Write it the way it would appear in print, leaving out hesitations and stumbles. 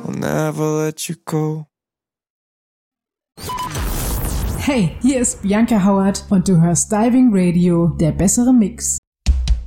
I'll never let you go. Hey, hier ist Bianca Howard und du hörst Diving Radio, der bessere Mix.